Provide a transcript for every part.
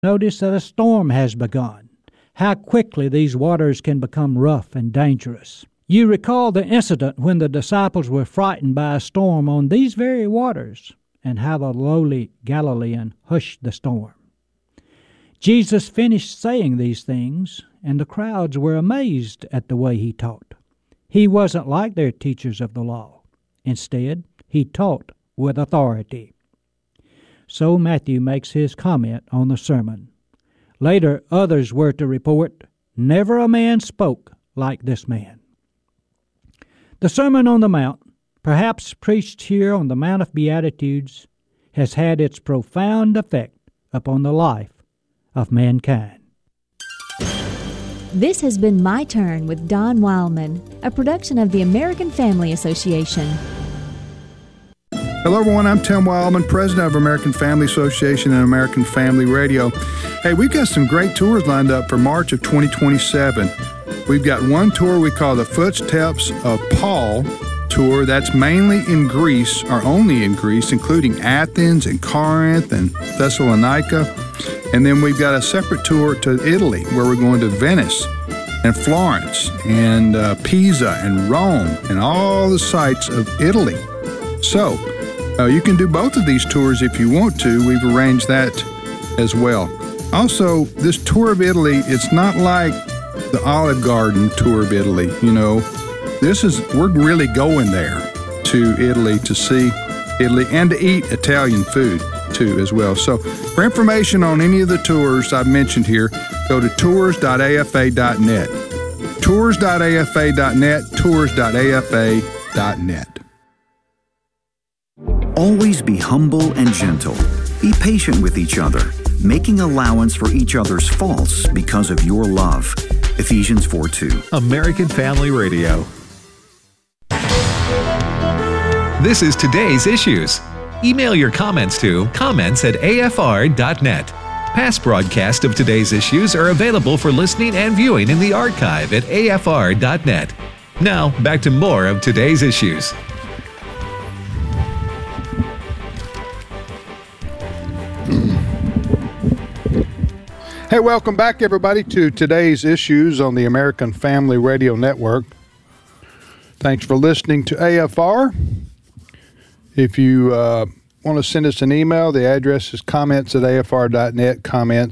Notice that a storm has begun. How quickly these waters can become rough and dangerous. You recall the incident when the disciples were frightened by a storm on these very waters, and how the lowly Galilean hushed the storm. Jesus finished saying these things, and the crowds were amazed at the way he taught. He wasn't like their teachers of the law. Instead, he taught with authority. So Matthew makes his comment on the sermon. Later, others were to report, "Never a man spoke like this man." The Sermon on the Mount, perhaps preached here on the Mount of Beatitudes, has had its profound effect upon the life of mankind. This has been My Turn with Don Wildman, a production of the American Family Association. Hello, everyone. I'm Tim Wildman, president of American Family Association and American Family Radio. Hey, we've got some great tours lined up for March of 2027. We've got one tour we call the Footsteps of Paul tour. That's mainly in Greece, or only in Greece, including Athens and Corinth and Thessalonica. And then we've got a separate tour to Italy, where we're going to Venice and Florence and Pisa and Rome and all the sites of Italy. So you can do both of these tours if you want to. We've arranged that as well. Also, this tour of Italy, it's not like the Olive Garden tour of Italy. You know, we're really going there to Italy to see Italy and to eat Italian food too as well. So for information on any of the tours I've mentioned here, go to tours.afa.net. Tours.afa.net, tours.afa.net. Always be humble and gentle. Be patient with each other, making allowance for each other's faults because of your love. Ephesians 4:2. American Family Radio. This is Today's Issues. Email your comments to comments@afr.net. Past broadcasts of Today's Issues are available for listening and viewing in the archive at afr.net. Now, back to more of Today's Issues. Hey, welcome back, everybody, to Today's Issues on the American Family Radio Network. Thanks for listening to AFR. If you want to send us an email, the address is comments@afr.net,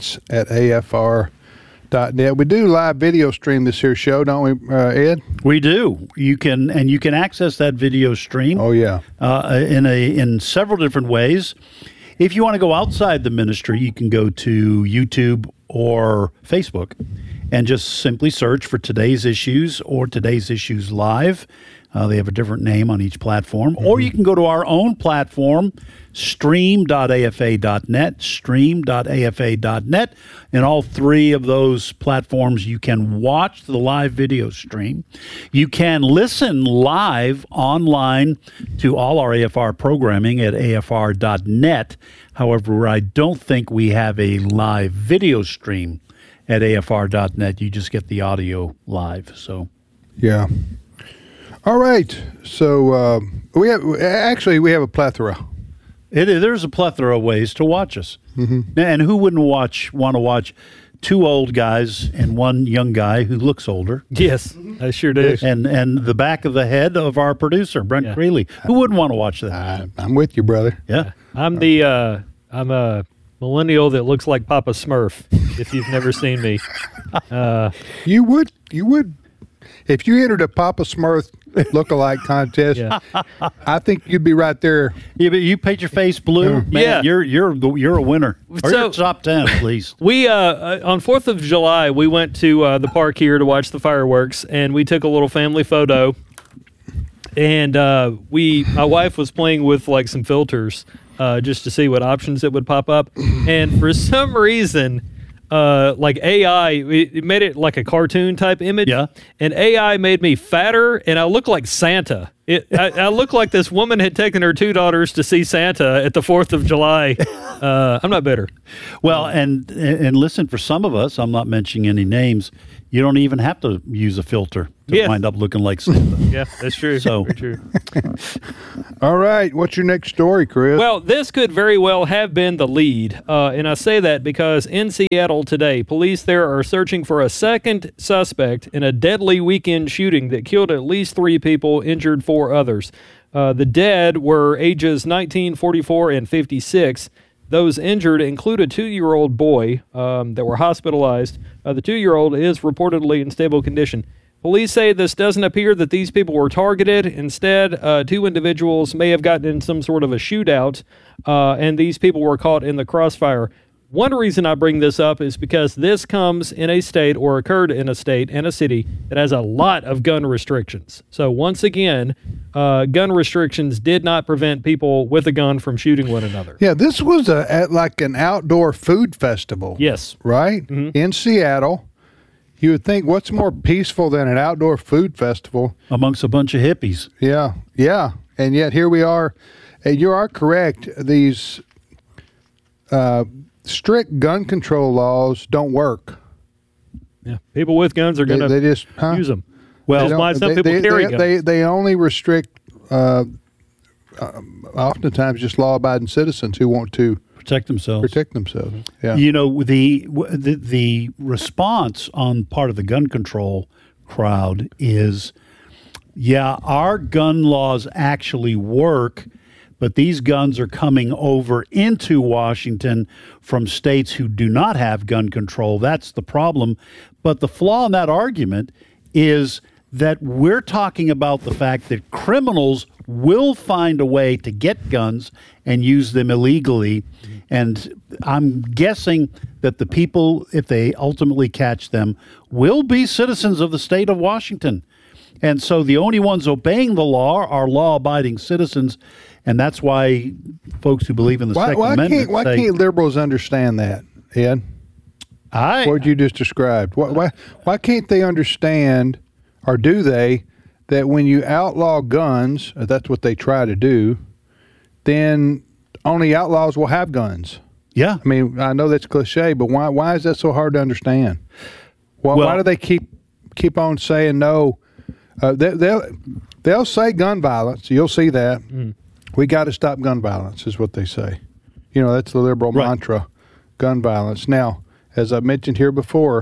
comments@afr.net. We do live video stream this here show, don't we, Ed? We do. You can access that video stream. Oh, yeah. In several different ways. If you want to go outside the ministry, you can go to YouTube or Facebook and just simply search for Today's Issues or Today's Issues Live. They have a different name on each platform. Mm-hmm. Or you can go to our own platform, stream.afa.net, stream.afa.net. In all three of those platforms, you can watch the live video stream. You can listen live online to all our AFR programming at afr.net. However, I don't think we have a live video stream at afr.net. You just get the audio live. So, yeah. All right. So we have a plethora. There's a plethora of ways to watch us. Mm-hmm. And who wouldn't want to watch two old guys and one young guy who looks older? Yes, I sure do. And the back of the head of our producer, Brent Creeley. Who wouldn't want to watch that? I'm with you, brother. Yeah. I'm a millennial that looks like Papa Smurf, if you've never seen me. You would. If you entered a Papa Smurf look-alike contest, I think you'd be right there. Yeah, but you paint your face blue, man. You're a winner. Or you're top 10, please. We on 4th of July we went to the park here to watch the fireworks, and we took a little family photo. And my wife was playing with like some filters just to see what options it would pop up, and for some reason. Like AI, it made it like a cartoon type image. Yeah. And AI made me fatter, and I look like Santa I look like this woman had taken her 2 daughters to see Santa at the 4th of July. I'm not bitter. Well, and listen, for some of us, I'm not mentioning any names, you don't even have to use a filter to wind up looking like Santa. Yeah, that's true. So, very true. All right. What's your next story, Chris? Well, this could very well have been the lead. And I say that because in Seattle today, police there are searching for a second suspect in a deadly weekend shooting that killed at least 3 people, injured 4 others. The dead were ages 19, 44, and 56. Those injured include a 2-year-old boy that were hospitalized. The 2-year-old is reportedly in stable condition. Police say this doesn't appear that these people were targeted. Instead, 2 individuals may have gotten in some sort of a shootout, and these people were caught in the crossfire. One reason I bring this up is because this comes in a state or occurred in a state and a city that has a lot of gun restrictions. So once again, gun restrictions did not prevent people with a gun from shooting one another. Yeah, this was like an outdoor food festival. Yes. Right? Mm-hmm. In Seattle. You would think, what's more peaceful than an outdoor food festival? Amongst a bunch of hippies. Yeah, yeah. And yet here we are. And you are correct. These strict gun control laws don't work. Yeah, people with guns are going to use them. Well, why some people carry guns. They only restrict oftentimes just law-abiding citizens who want to protect themselves. Yeah. You know, the response on part of the gun control crowd is, yeah, our gun laws actually work, but these guns are coming over into Washington from states who do not have gun control. That's the problem. But the flaw in that argument is that we're talking about the fact that criminals will find a way to get guns and use them illegally. And I'm guessing that the people, if they ultimately catch them, will be citizens of the state of Washington. And so the only ones obeying the law are law-abiding citizens. And that's why folks who believe in the Second Amendment why can't liberals understand that, Ed? What you just described. Why can't they understand, or do they, that when you outlaw guns, if that's what they try to do, then only outlaws will have guns? Yeah. I mean, I know that's cliche, but why is that so hard to understand? Why do they keep on saying no? They'll say gun violence. You'll see that. We got to stop gun violence is what they say. You know, that's the liberal mantra, gun violence. Now, as I mentioned here before,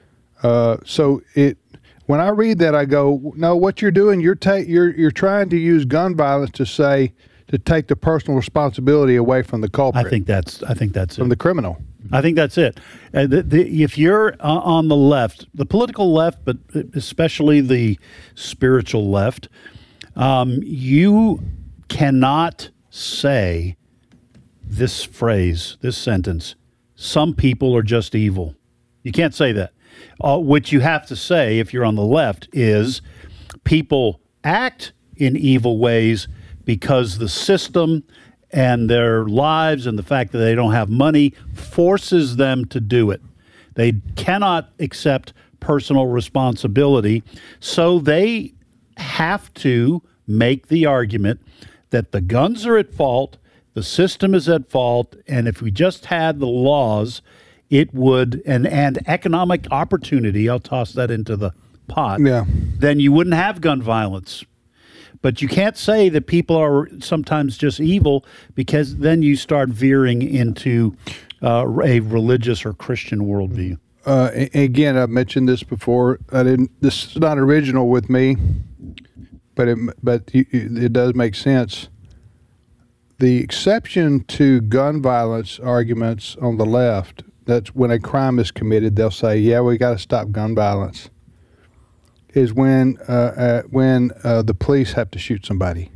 when I read that, I go, no, what you're doing, you're trying to use gun violence to take the personal responsibility away from the culprit. I think that's it. From the criminal. I think that's it. If you're on the left, the political left, but especially the spiritual left, you cannot say this phrase, this sentence, some people are just evil. You can't say that. What you have to say, if you're on the left, is people act in evil ways because the system and their lives and the fact that they don't have money forces them to do it. They cannot accept personal responsibility, so they have to make the argument that the guns are at fault, the system is at fault, and if we just had the laws, it would, and economic opportunity, I'll toss that into the pot, then you wouldn't have gun violence. But you can't say that people are sometimes just evil, because then you start veering into a religious or Christian worldview. Again, I've mentioned this before. This is not original with me, but it does make sense. The exception to gun violence arguments on the left, that's when a crime is committed, they'll say, yeah, we got to stop gun violence, is when the police have to shoot somebody.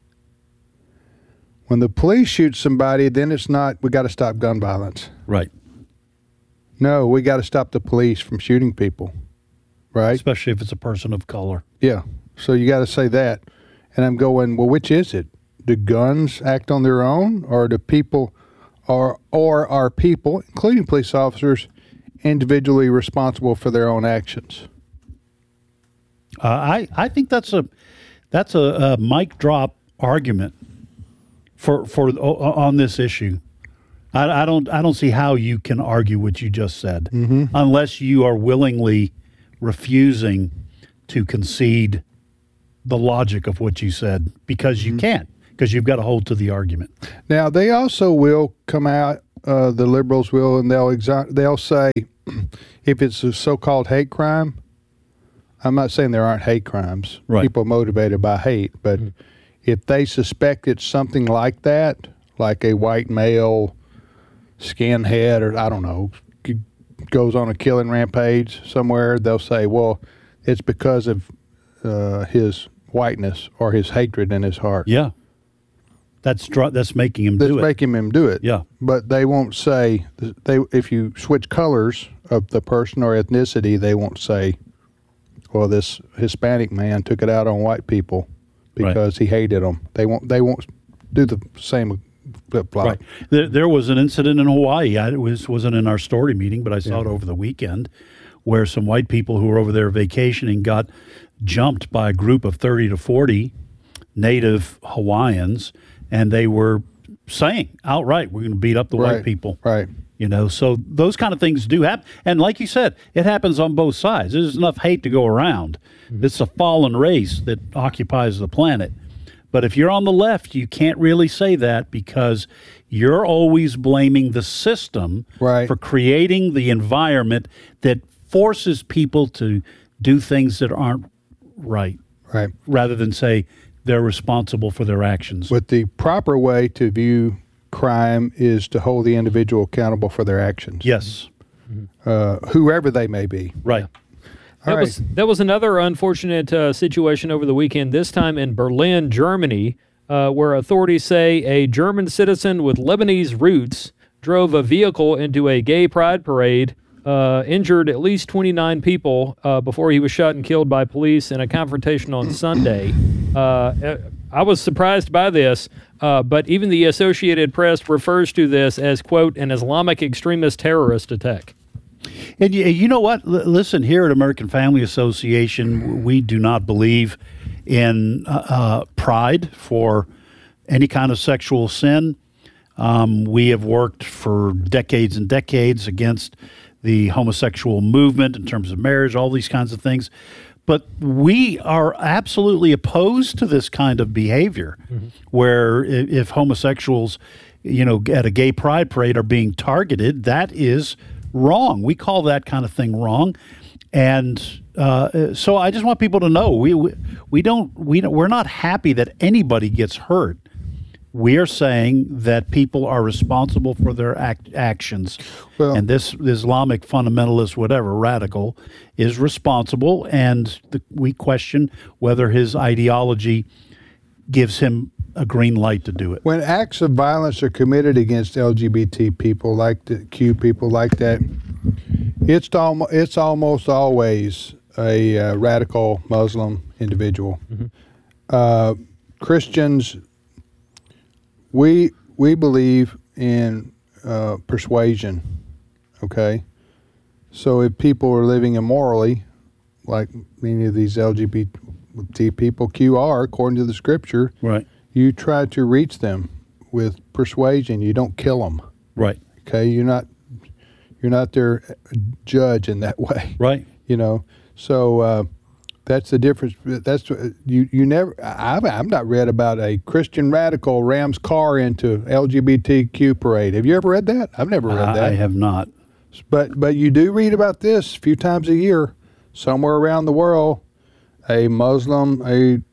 When the police shoot somebody, then it's not, we got to stop gun violence. Right. No, we got to stop the police from shooting people, right? Especially if it's a person of color. Yeah. So you got to say that. And I'm going, well, which is it? Do guns act on their own, or do people, or are people, including police officers, individually responsible for their own actions? I think that's That's a mic drop argument for on this issue. I don't see how you can argue what you just said unless you are willingly refusing to concede the logic of what you said, because you can't, because you've got to hold to the argument. Now, they also will come out, the liberals will, and they'll say if it's a so-called hate crime. I'm not saying there aren't hate crimes, people motivated by hate, but if they suspect it's something like that, like a white male skinhead, or I don't know, goes on a killing rampage somewhere, they'll say, well, it's because of his whiteness or his hatred in his heart. Yeah. That's making him do it. That's making him do it. Yeah. But they won't say, if you switch colors of the person or ethnicity, they won't say, well, this Hispanic man took it out on white people because he hated them. They won't do the same flip-flop. Right. There was an incident in Hawaii. It wasn't in our story meeting, but I saw it over the weekend, where some white people who were over there vacationing got jumped by a group of 30 to 40 native Hawaiians, and they were saying outright, we're going to beat up the white people. Right. You know, so those kind of things do happen. And like you said, it happens on both sides. There's enough hate to go around. It's a fallen race that occupies the planet. But if you're on the left, you can't really say that, because you're always blaming the system for creating the environment that forces people to do things that aren't right, rather than say they're responsible for their actions. But the proper way to view crime is to hold the individual accountable for their actions. Yes. Whoever they may be. Right. That was another unfortunate situation over the weekend, this time in Berlin, Germany, where authorities say a German citizen with Lebanese roots drove a vehicle into a gay pride parade, injured at least 29 people before he was shot and killed by police in a confrontation on Sunday. I was surprised by this, but even the Associated Press refers to this as, quote, an Islamic extremist terrorist attack. And you know what? Listen, here at American Family Association, we do not believe in pride for any kind of sexual sin. We have worked for decades and decades against the homosexual movement in terms of marriage, all these kinds of things. But we are absolutely opposed to this kind of behavior, where if homosexuals, at a gay pride parade are being targeted, that is wrong. We call that kind of thing wrong. And so I just want people to know we're not happy that anybody gets hurt. We are saying that people are responsible for their actions. Well, and this Islamic fundamentalist, whatever, radical, is responsible, and we question whether his ideology gives him a green light to do it. When acts of violence are committed against LGBT people, like the Q people, like that, it's almost always a radical Muslim individual. Christians, we believe in persuasion, okay? So if people are living immorally, like many of these LGBT people, QR, according to the scripture, you try to reach them with persuasion. You don't kill them. Right. Okay? You're not their judge in that way. Right. So that's the difference. That's you never. I've not read about a Christian radical rams car into LGBTQ parade. Have you ever read that? I've never read that. I have not. But you do read about this a few times a year, somewhere around the world. A Muslim,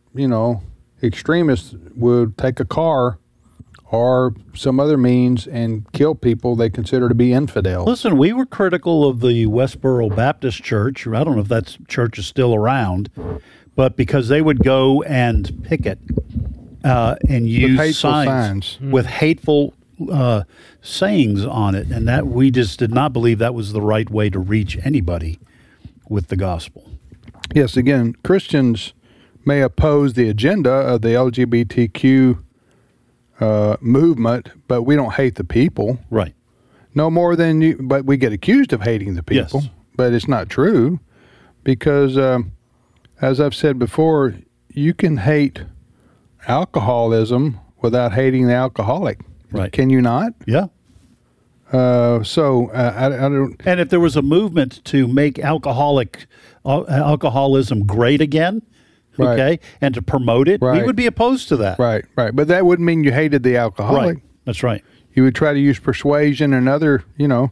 extremist would take a car or some other means and kill people they consider to be infidels. Listen, we were critical of the Westboro Baptist Church. I don't know if that church is still around, but because they would go and picket and use signs with hateful sayings on it, and that we just did not believe that was the right way to reach anybody with the gospel. Yes, again, Christians may oppose the agenda of the LGBTQ movement, but we don't hate the people. Right. No more than you, but we get accused of hating the people. Yes. But it's not true, because as I've said before, you can hate alcoholism without hating the alcoholic. Right. Can you not? Yeah. I don't. And if there was a movement to make alcoholism great again, Right. okay, and to promote it, we Right. would be opposed to that. Right. But that wouldn't mean you hated the alcoholic. Right. That's right. You would try to use persuasion and other,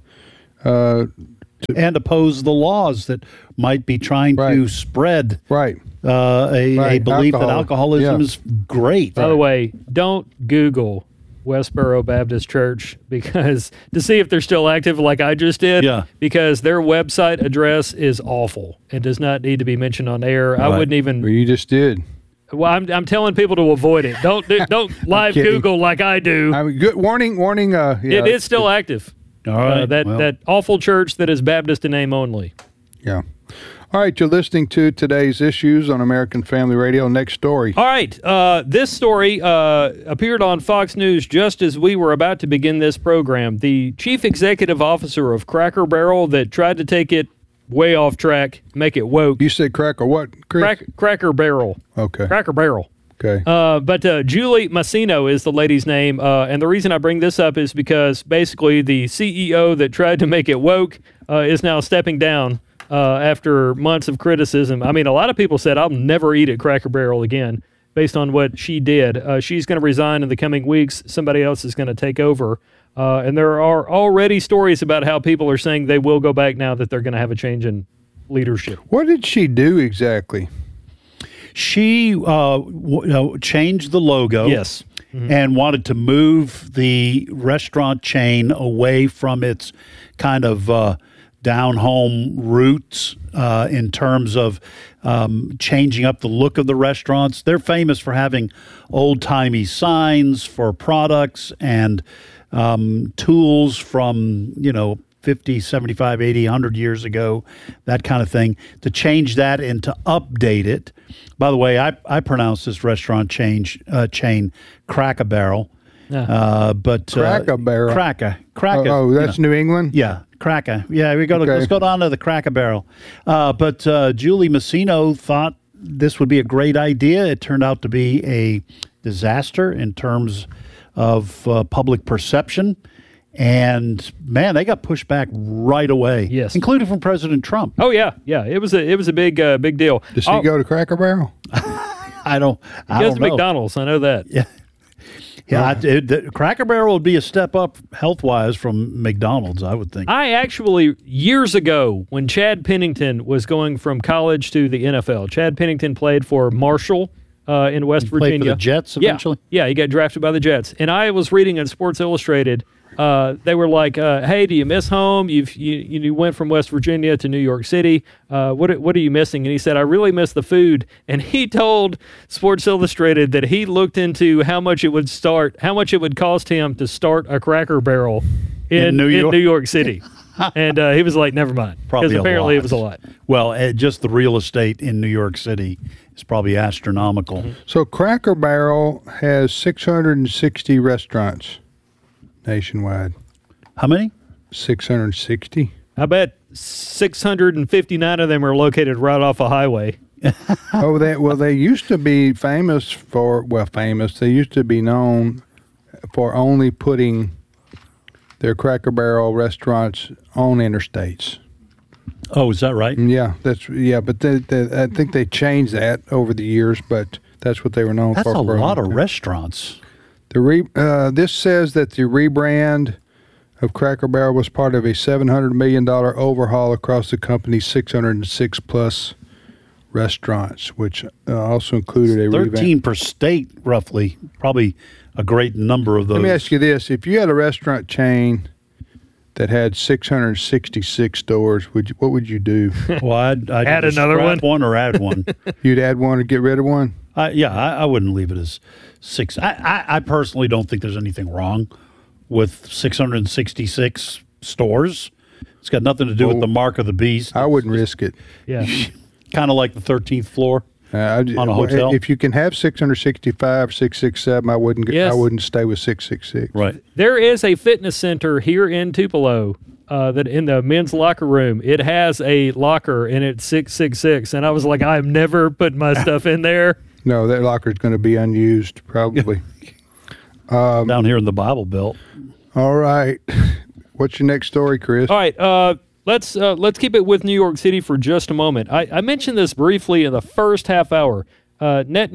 And oppose the laws that might be trying to Right. spread right. a Right. belief that Alcohol. alcoholism Yeah. is great. By the way, don't Google Westboro Baptist Church because to see if they're still active like I just did. Yeah. Because their website address is awful and does not need to be mentioned on air. I Right. wouldn't even. Well, you just did. Well, I'm telling people to avoid it. Don't live kidding. Google like I do. I mean, good warning. Yeah, It is still active. All right. That awful church that is Baptist in name only. Yeah. All right, you're listening to Today's Issues on American Family Radio. Next story. All right. This story appeared on Fox News just as we were about to begin this program. The chief executive officer of Cracker Barrel that tried to take it way off track, make it woke. You said crack or what, Chris? Cracker Barrel. Okay. Cracker Barrel. Okay. But Julie Massino is the lady's name. And the reason I bring this up is because basically the CEO that tried to make it woke is now stepping down after months of criticism. I mean, a lot of people said, I'll never eat at Cracker Barrel again based on what she did. She's going to resign in the coming weeks. Somebody else is going to take over. And there are already stories about how people are saying they will go back now that they're going to have a change in leadership. What did she do exactly? She changed the logo. Yes. And wanted to move the restaurant chain away from its kind of down-home roots in terms of changing up the look of the restaurants. They're famous for having old-timey signs for products and tools from, 50, 75, 80, 100 years ago, that kind of thing. To change that and to update it. By the way, I pronounce this restaurant chain Cracker Barrel. But Cracker Barrel. Cracker. Oh, that's New England? Yeah, Cracker. Yeah, Okay. let's go down to the Cracker Barrel. But Julie Massino thought this would be a great idea. It turned out to be a disaster in terms of public perception. And man, they got pushed back right away. Yes, including from President Trump. Oh yeah. It was a big deal. Does she go to Cracker Barrel? I don't He goes to know. McDonald's. I know that. Yeah. The Cracker Barrel would be a step up health-wise from McDonald's, I would think. I actually, years ago, when Chad Pennington was going from college to the NFL, Chad Pennington played for Marshall in West Virginia. Played for the Jets eventually? Yeah, he got drafted by the Jets. And I was reading in Sports Illustrated, they were like, hey, do you miss home? You went from West Virginia to New York City. What are you missing? And he said, I really miss the food. And he told Sports Illustrated that he looked into how much it would cost him to start a Cracker Barrel in New York City. And he was like, never mind. Probably because apparently it was a lot. Well, just the real estate in New York City is probably astronomical. Mm-hmm. So Cracker Barrel has 660 restaurants nationwide. How many? 660. I bet 659 of them are located right off a highway. They used to be famous. They used to be known for only putting their Cracker Barrel restaurants on interstates. Oh, is that right? Yeah, but I think they changed that over the years, but that's what they were known That's for. a lot of restaurants. This says that the rebrand of Cracker Barrel was part of a $700 million overhaul across the company's 606 plus restaurants, which also included a 13 per state, roughly. Probably a great number of those. Let me ask you this: if you had a restaurant chain that had 666 stores, what would you do? Well, I'd Add either another scrap one or add one. You'd add one or get rid of one? I wouldn't leave it as 6. I personally don't think there's anything wrong with 666 stores. It's got nothing to do with the mark of the beast. I wouldn't risk it. Yeah. Kind of like the 13th floor on a hotel. If you can have 665, 667, I wouldn't stay with 666. Right. There is a fitness center here in Tupelo that in the men's locker room, it has a locker and it's 666. And I was like, I'm never putting my stuff in there. No, that locker's going to be unused, probably. Down here in the Bible Belt. All right. What's your next story, Chris? All right, let's keep it with New York City for just a moment. I mentioned this briefly in the first half hour. Benjamin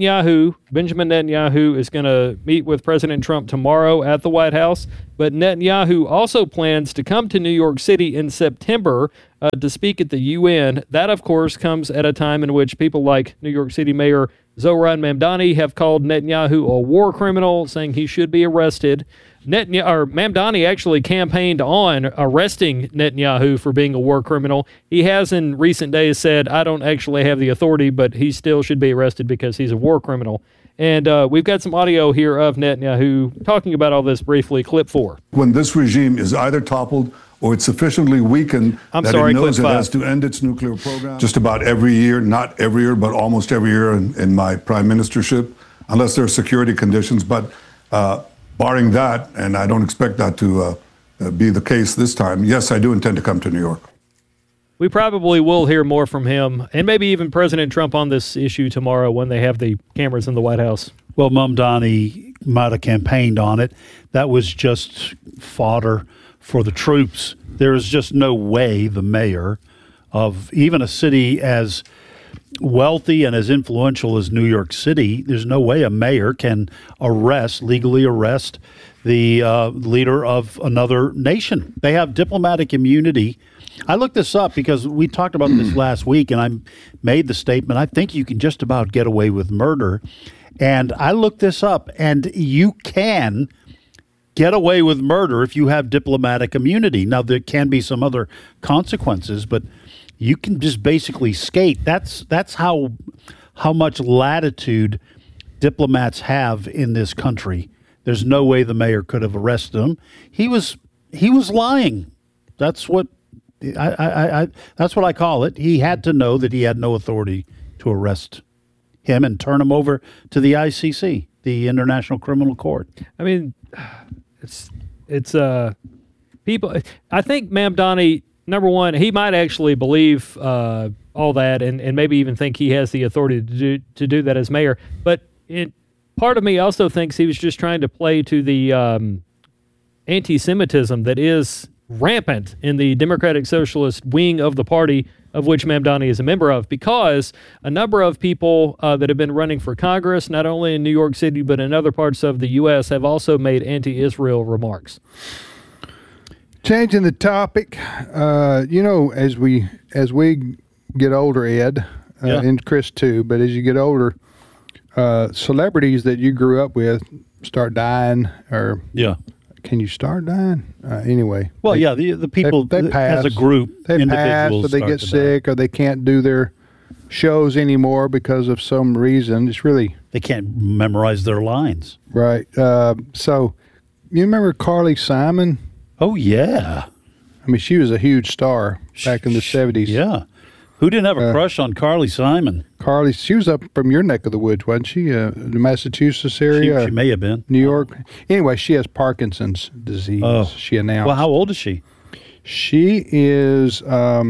Netanyahu is going to meet with President Trump tomorrow at the White House, but Netanyahu also plans to come to New York City in September to speak at the UN. That, of course, comes at a time in which people like New York City Mayor Zohran Mamdani have called Netanyahu a war criminal, saying he should be arrested. Mamdani actually campaigned on arresting Netanyahu for being a war criminal. He has in recent days said, I don't actually have the authority, but he still should be arrested because he's a war criminal. And we've got some audio here of Netanyahu talking about all this briefly. Clip 4. When this regime is either toppled or it's sufficiently weakened it knows it has to end its nuclear program. Just about every year, not every year, but almost every year in my prime ministership, unless there are security conditions. But barring that, and I don't expect that to be the case this time, yes, I do intend to come to New York. We probably will hear more from him and maybe even President Trump on this issue tomorrow when they have the cameras in the White House. Well, Mamdani might have campaigned on it. That was just fodder for the troops. There is just no way the mayor of even a city as wealthy and as influential as New York City, there's no way a mayor can legally arrest the leader of another nation. They have diplomatic immunity. I looked this up because we talked about this last week, and I made the statement, I think you can just about get away with murder. And I looked this up, and you can get away with murder if you have diplomatic immunity. Now, there can be some other consequences, but you can just basically skate. That's how much latitude diplomats have in this country. There's no way the mayor could have arrested him. He was lying. That's what that's what I call it. He had to know that he had no authority to arrest him and turn him over to the ICC, the International Criminal Court. I mean, it's people. I think Mamdani, number one, he might actually believe all that and maybe even think he has the authority to do that as mayor. But part of me also thinks he was just trying to play to the anti-Semitism that is rampant in the Democratic Socialist wing of the party, of which Mamdani is a member of, because a number of people that have been running for Congress, not only in New York City but in other parts of the U.S., have also made anti-Israel remarks. Changing the topic, as we get older, Ed, and Chris too, but as you get older, celebrities that you grew up with start dying, or can you start dying? Anyway. Well, the people they pass as a group, they pass, or they get sick, or they can't do their shows anymore because of some reason. It's really they can't memorize their lines, right? So, you remember Carly Simon? Oh yeah, I mean, she was a huge star back in the 70s. Yeah. Who didn't have a crush on Carly Simon? Carly, she was up from your neck of the woods, wasn't she? The Massachusetts area? She may have been. New York? Anyway, she has Parkinson's disease, she announced. Well, how old is she? She is, I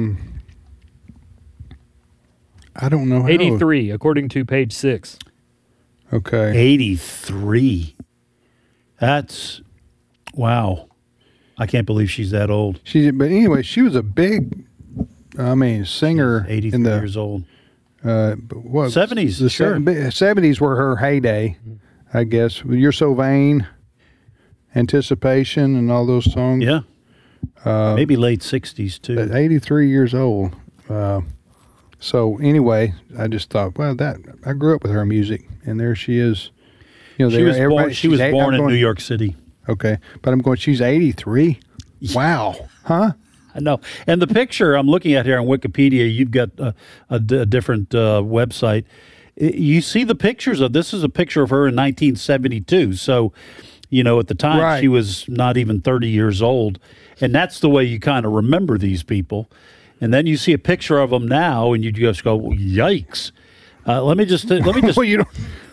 don't know how 83, according to page 6. Okay. 83. That's, wow. I can't believe she's that old. But anyway, she was a big... singer. 83 years old. 70s. The sure. 70s were her heyday, I guess. You're So Vain, Anticipation, and all those songs. Yeah. Maybe late 60s, too. But 83 years old. So, anyway, I just thought, I grew up with her music, and there she is. She was born in New York City. Okay. But I'm going, she's 83? Wow. Huh? I know. And the picture I'm looking at here on Wikipedia, you've got a different website. You see the pictures of this is a picture of her in 1972. So, at the time she was not even 30 years old. And that's the way you kind of remember these people. And then you see a picture of them now and you just go, yikes. Let me just well,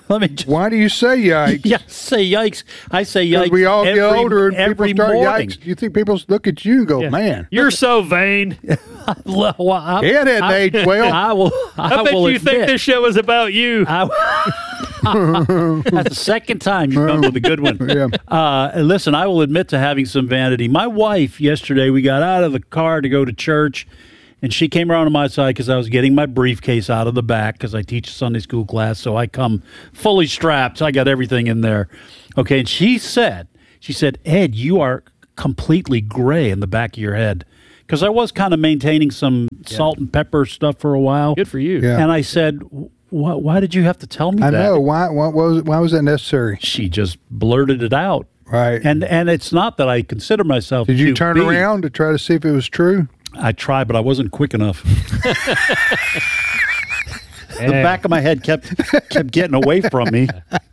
Let me just, why do you say yikes? Yeah, say yikes. I say yikes. We all get older and people start morning. yikes. You think people look at you and go, man, you're so vain. Well, it hadn't aged well. I bet you think this show is about you. That's the second time you've come with a good one. Yeah. Listen, I will admit to having some vanity. My wife, yesterday, we got out of the car to go to church, and she came around to my side because I was getting my briefcase out of the back because I teach a Sunday school class, so I come fully strapped. I got everything in there. Okay, and she said, Ed, you are completely gray in the back of your head. Because I was kind of maintaining some salt and pepper stuff for a while. Good for you. Yeah. And I said, why did you have to tell me that? I know. Why was that necessary? She just blurted it out. Right. And it's not that I consider myself Did you turn around to try to see if it was true? I tried, but I wasn't quick enough. The back of my head kept getting away from me.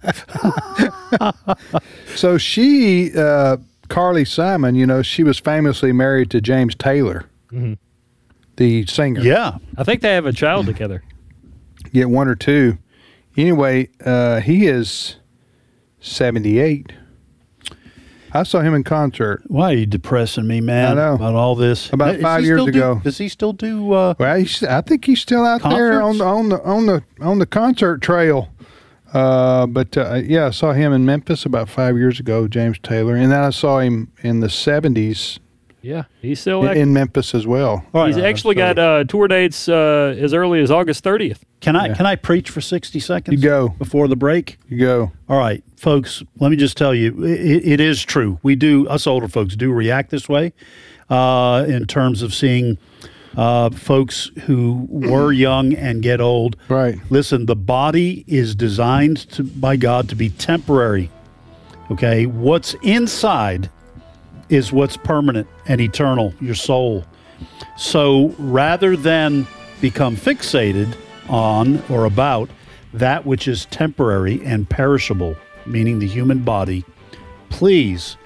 So she, Carly Simon, she was famously married to James Taylor, the singer. Yeah. I think they have a child together. Yeah, one or two. Anyway, he is 78. I saw him in concert. Why are you depressing me, man? I know. About all this. About 5 years ago. Does he still do? Well, I think he's still out there on the concert trail. But I saw him in Memphis about 5 years ago, James Taylor, and then I saw him in the 70s. Yeah, he's still in Memphis as well. He's actually got tour dates as early as August 30th. Can I preach for 60 seconds? You go. Before the break? You go. All right, folks, let me just tell you, it is true. Us older folks do react this way in terms of seeing folks who were young and get old. Right. Listen, the body is designed by God to be temporary. Okay? What's inside is what's permanent and eternal, your soul. So rather than become fixated on or about that which is temporary and perishable, meaning the human body, please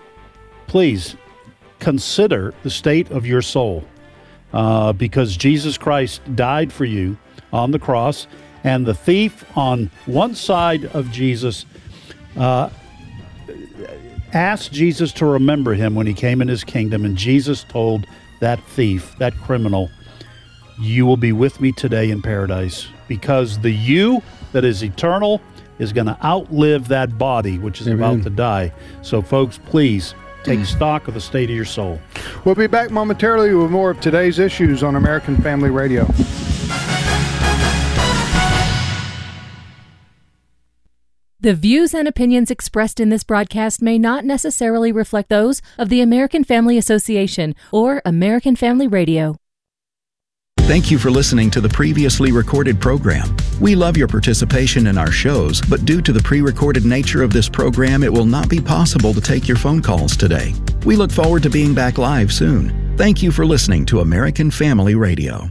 consider the state of your soul, because Jesus Christ died for you on the cross, and the thief on one side of Jesus asked Jesus to remember him when he came in his kingdom, and Jesus told that thief, that criminal, you will be with me today in paradise, because the you that is eternal is going to outlive that body which is about to die. So folks, please take stock of the state of your soul. We'll be back momentarily with more of today's issues on American Family Radio. The views and opinions expressed in this broadcast may not necessarily reflect those of the American Family Association or American Family Radio. Thank you for listening to the previously recorded program. We love your participation in our shows, but due to the pre-recorded nature of this program, it will not be possible to take your phone calls today. We look forward to being back live soon. Thank you for listening to American Family Radio.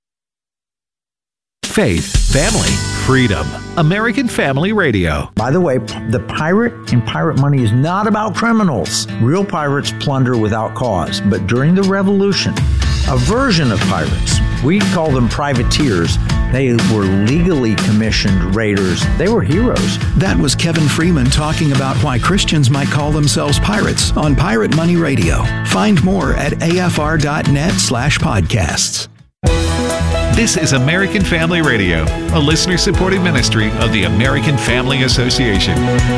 Faith, family, freedom. American Family Radio. By the way, the pirate in Pirate Money is not about criminals. Real pirates plunder without cause. But during the Revolution, a version of pirates, we call them privateers. They were legally commissioned raiders. They were heroes. That was Kevin Freeman talking about why Christians might call themselves pirates on Pirate Money Radio. Find more at afr.net/podcasts. This is American Family Radio, a listener-supported ministry of the American Family Association.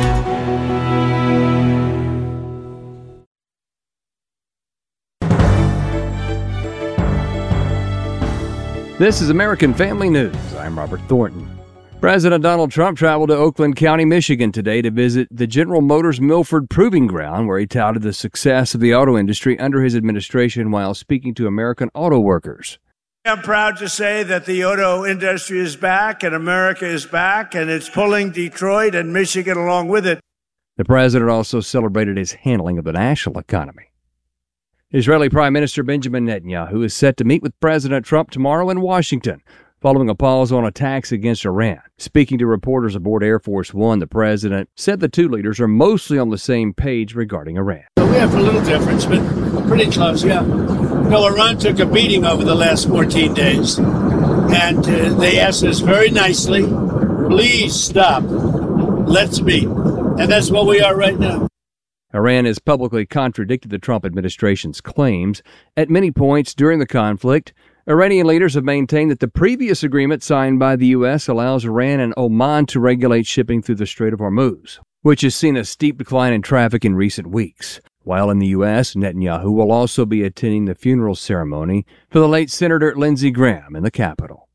This is American Family News. I'm Robert Thornton. President Donald Trump traveled to Oakland County, Michigan today to visit the General Motors Milford Proving Ground, where he touted the success of the auto industry under his administration while speaking to American auto workers. I'm proud to say that the auto industry is back and America is back, and it's pulling Detroit and Michigan along with it. The president also celebrated his handling of the national economy. Israeli Prime Minister Benjamin Netanyahu is set to meet with President Trump tomorrow in Washington, following a pause on attacks against Iran. Speaking to reporters aboard Air Force One, the president said the two leaders are mostly on the same page regarding Iran. We have a little difference, but pretty close, yeah. No, Iran took a beating over the last 14 days, and they asked us very nicely, please stop let's meet. And that's what we are right now. Iran has publicly contradicted the Trump administration's claims. At many points during the conflict, Iranian leaders have maintained that the previous agreement signed by the U.S. allows Iran and Oman to regulate shipping through the Strait of Hormuz, which has seen a steep decline in traffic in recent weeks. While in the U.S., Netanyahu will also be attending the funeral ceremony for the late Senator Lindsey Graham in the Capitol.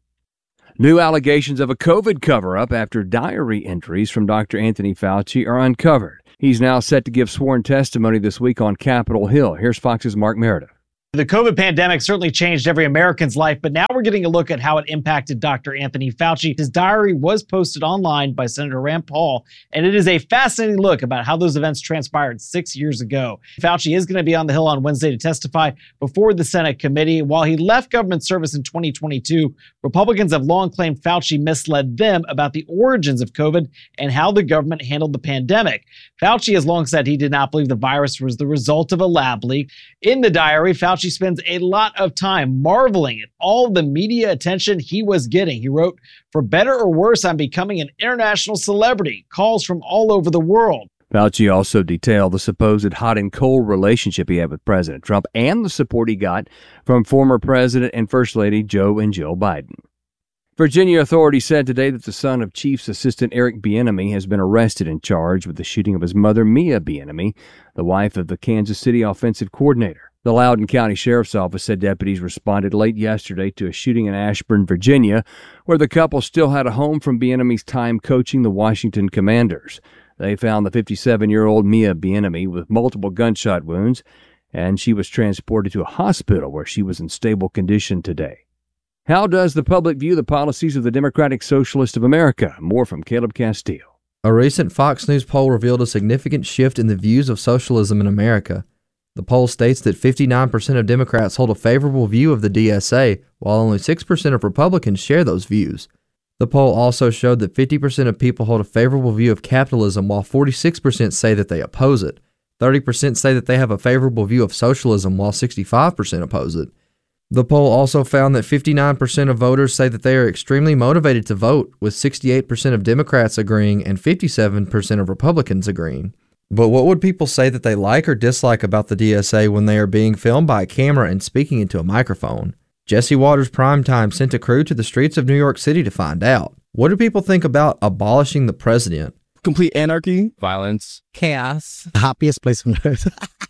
New allegations of a COVID cover-up after diary entries from Dr. Anthony Fauci are uncovered. He's now set to give sworn testimony this week on Capitol Hill. Here's Fox's Mark Meredith. The COVID pandemic certainly changed every American's life, but now we're getting a look at how it impacted Dr. Anthony Fauci. His diary was posted online by Senator Rand Paul, and it is a fascinating look about how those events transpired 6 years ago. Fauci is going to be on the Hill on Wednesday to testify before the Senate committee. While he left government service in 2022, Republicans have long claimed Fauci misled them about the origins of COVID and how the government handled the pandemic. Fauci has long said he did not believe the virus was the result of a lab leak. In the diary, Fauci spends a lot of time marveling at all the media attention he was getting. He wrote, "For better or worse, I'm becoming an international celebrity. Calls from all over the world." Fauci also detailed the supposed hot and cold relationship he had with President Trump and the support he got from former President and First Lady Joe and Jill Biden. Virginia authorities said today that the son of Chief's Assistant Eric Bieniemy has been arrested and charged with the shooting of his mother, Mia Bieniemy, the wife of the Kansas City offensive coordinator. The Loudoun County Sheriff's Office said deputies responded late yesterday to a shooting in Ashburn, Virginia, where the couple still had a home from Bieniemy's time coaching the Washington Commanders. They found the 57-year-old Mia Bieniemy with multiple gunshot wounds, and she was transported to a hospital where she was in stable condition today. How does the public view the policies of the Democratic Socialists of America? More from Caleb Castile. A recent Fox News poll revealed a significant shift in the views of socialism in America. The poll states that 59% of Democrats hold a favorable view of the DSA, while only 6% of Republicans share those views. The poll also showed that 50% of people hold a favorable view of capitalism, while 46% say that they oppose it. 30% say that they have a favorable view of socialism, while 65% oppose it. The poll also found that 59% of voters say that they are extremely motivated to vote, with 68% of Democrats agreeing and 57% of Republicans agreeing. But what would people say that they like or dislike about the DSA when they are being filmed by a camera and speaking into a microphone? Jesse Watters Primetime sent a crew to the streets of New York City to find out. What do people think about abolishing the president? Complete anarchy, violence, chaos, happiest place on earth.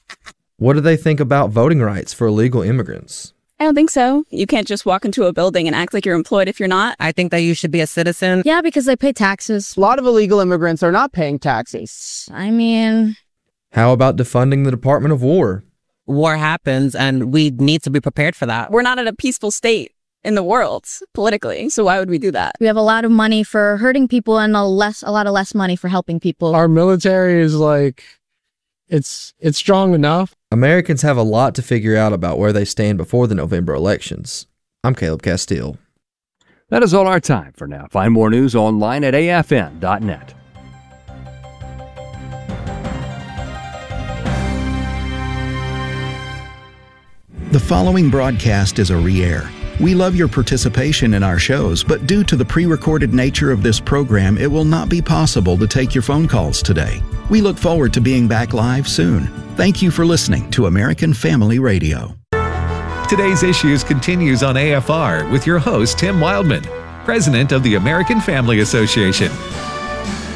What do they think about voting rights for illegal immigrants? I don't think so. You can't just walk into a building and act like you're employed if you're not. I think that you should be a citizen. Yeah, because they pay taxes. A lot of illegal immigrants are not paying taxes. I mean... How about defunding the Department of War? War happens, and we need to be prepared for that. We're not in a peaceful state in the world, politically, so why would we do that? We have a lot of money for hurting people and a lot of less money for helping people. Our military is like... It's strong enough. Americans have a lot to figure out about where they stand before the November elections. I'm Caleb Castile. That is all our time for now. Find more news online at afn.net. The following broadcast is a re-air. We love your participation in our shows, but due to the pre-recorded nature of this program, it will not be possible to take your phone calls today. We look forward to being back live soon. Thank you for listening to American Family Radio. Today's Issues continues on AFR with your host, Tim Wildman, president of the American Family Association.